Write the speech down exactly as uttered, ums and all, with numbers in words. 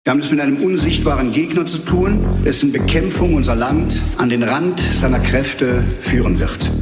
Wir haben es mit einem unsichtbaren Gegner zu tun, dessen Bekämpfung unser Land an den Rand seiner Kräfte führen wird.